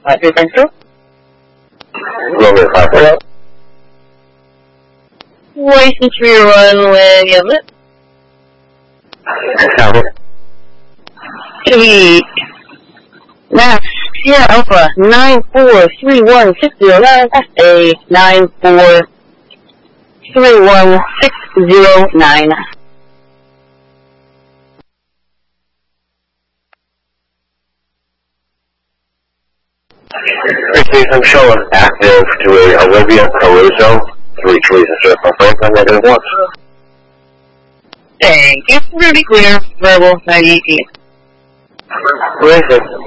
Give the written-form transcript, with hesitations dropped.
532. Romeo 540. License for your runway, Gimlet. Copy. Sweet. Max, Sierra Alpha 9431609, SA 9431609. I'm showing active to a Olivia Caruso, 3 trees and circle Franklin, -1. Thank you. Really clear. Verbal 98. Racing.